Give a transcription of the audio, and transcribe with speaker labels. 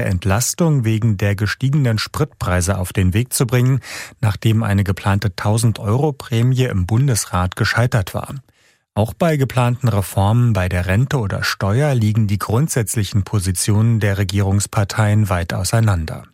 Speaker 1: Entlastung wegen der gestiegenen Spritpreise auf den Weg zu bringen, nachdem eine geplante 1.000-Euro-Prämie im Bundesrat gescheitert war. Auch bei geplanten Reformen bei der Rente oder Steuer liegen die grundsätzlichen Positionen der Regierungsparteien weit auseinander.